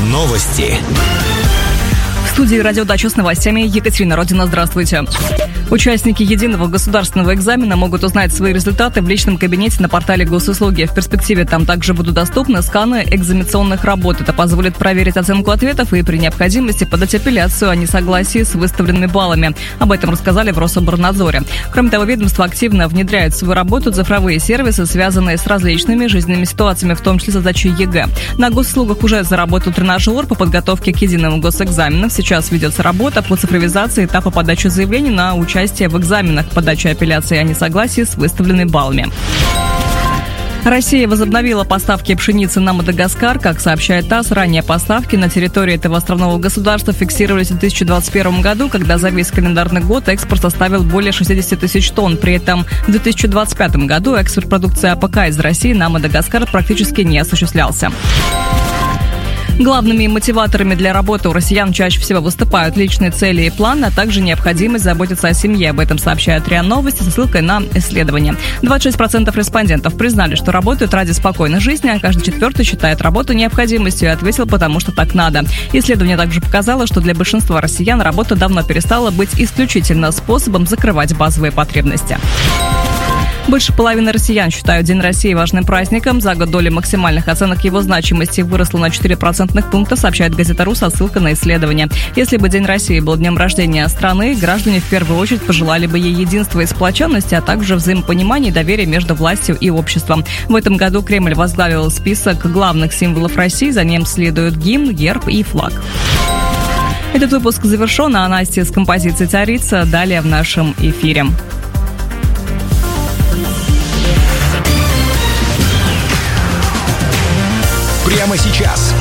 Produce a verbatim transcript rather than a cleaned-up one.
Новости. В студии «Радиодача» с новостями Екатерина Родина. Здравствуйте. Участники единого государственного экзамена могут узнать свои результаты в личном кабинете на портале госуслуги. В перспективе там также будут доступны сканы экзаменационных работ. Это позволит проверить оценку ответов и при необходимости подать апелляцию о несогласии с выставленными баллами. Об этом рассказали в Рособорнадзоре. Кроме того, ведомство активно внедряет в свою работу цифровые сервисы, связанные с различными жизненными ситуациями, в том числе задачей ЕГЭ. На госуслугах уже заработал тренажер по подготовке к единому госэкзамену. Сейчас ведется работа по цифровизации этапа подачи заявлений на участие участие в экзаменах, подачи апелляции о несогласии с выставленными баллами. Россия возобновила поставки пшеницы на Мадагаскар. Как сообщает ТАСС, ранее поставки на территории этого островного государства фиксировались в две тысячи двадцать первом году, когда за весь календарный год экспорт составил более шестьдесят тысяч тонн. При этом в две тысячи двадцать пятом году экспорт продукции АПК из России на Мадагаскар практически не осуществлялся. Главными мотиваторами для работы у россиян чаще всего выступают личные цели и планы, а также необходимость заботиться о семье. Об этом сообщает РИА Новости со ссылкой на исследование. двадцать шесть процентов респондентов признали, что работают ради спокойной жизни, а каждый четвертый считает работу необходимостью и ответил, потому что так надо. Исследование также показало, что для большинства россиян работа давно перестала быть исключительно способом закрывать базовые потребности. Больше половины россиян считают День России важным праздником. За год доля максимальных оценок его значимости выросла на четыре процентных пункта, сообщает газета «Ру» со ссылкой на исследование. Если бы День России был днем рождения страны, граждане в первую очередь пожелали бы ей единства и сплоченности, а также взаимопонимания и доверия между властью и обществом. В этом году Кремль возглавил список главных символов России. За ним следуют гимн, герб и флаг. Этот выпуск завершен, а Настя с композицией «Царица» далее в нашем эфире. Прямо сейчас